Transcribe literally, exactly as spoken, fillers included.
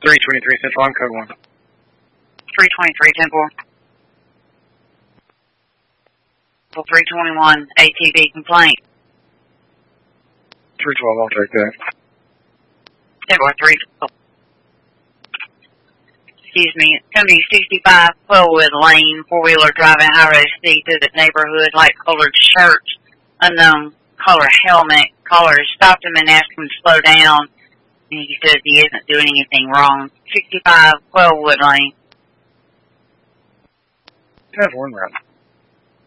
three twenty-three Central on code one. three twenty-three Temple. three twenty-one A T V complaint. three twelve, I'll take that. Temple three twelve. Excuse me, it's going to be sixty-five Quillwood Lane, four-wheeler driving high-road speed through the neighborhood, light-colored shirt, unknown color helmet. Caller stopped him and asked him to slow down, and he says he isn't doing anything wrong. sixty-five Quillwood Lane. Have one round.